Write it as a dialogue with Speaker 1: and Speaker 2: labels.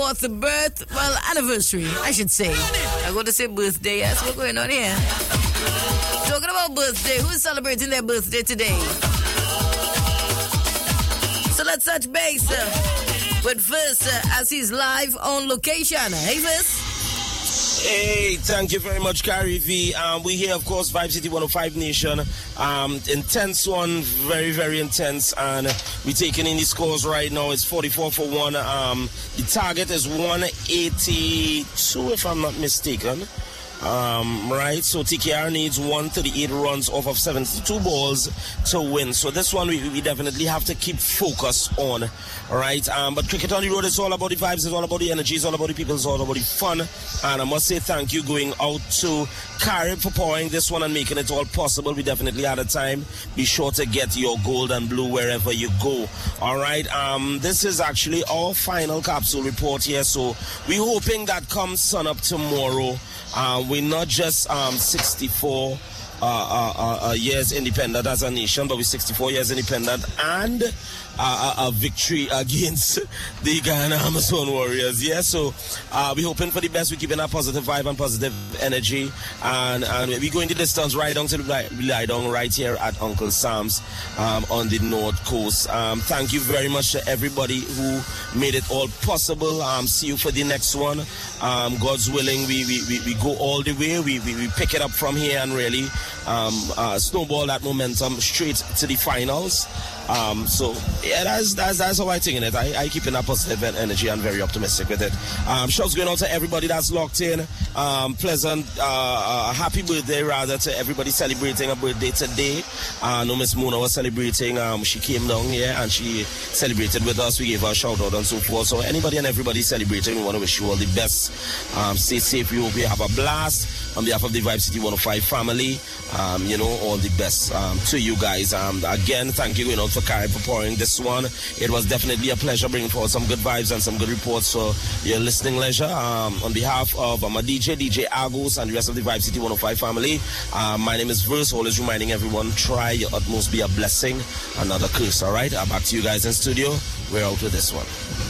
Speaker 1: What's the anniversary, I should say. I'm going to say birthday. Yes, what's going on here? Talking about birthday, who's celebrating their birthday today? So let's touch base with Verse as he's live on location. Hey, Verse.
Speaker 2: Hey, thank you very much, Carrie V. We here, of course, Vibe City 105 Nation. Intense one, very, very intense. And we're taking in the scores right now. It's 44-1. The target is 182, if I'm not mistaken. Right, so TKR needs 138 runs off of 72 balls to win. So this one we definitely have to keep focus on. Alright, but Cricket on the Road is all about the vibes, it's all about the energy, it's all about the people, it's all about the fun. And I must say thank you going out to Carib for powering this one and making it all possible. We definitely had a time. Be sure to get your gold and blue wherever you go. Alright, this is actually our final capsule report here. So we're hoping that come sun up tomorrow, we're not just 64 years independent as a nation, but we're 64 years independent and a victory against the Guyana Amazon Warriors. Yeah, so we're hoping for the best. We're keeping a positive vibe and positive energy, and we're going the distance right down to lie down right here at Uncle Sam's on the North Coast. Thank you very much to everybody who made it all possible. See you for the next one. God's willing, we go all the way. We pick it up from here and really snowball that momentum straight to the finals. So yeah, that's how I think in it. I keep in a positive energy and very optimistic with it. Shouts going out to everybody that's locked in. Pleasant, happy birthday rather to everybody celebrating a birthday today. No, Miss Mona was celebrating. She came down here and she celebrated with us. We gave her a shout out and so forth. So anybody and everybody celebrating, we want to wish you all the best. Stay safe. We hope you have a blast. On behalf of the Vibe City 105 family, all the best to you guys. Again, thank you going out for Carrie for pouring this one. It was definitely a pleasure bringing forward some good vibes and some good reports for your listening leisure. On behalf of my DJ Agos, and the rest of the Vibe City 105 family, my name is Verse, always reminding everyone, try your utmost, be a blessing, another curse, all right? Back to you guys in studio. We're out with this one.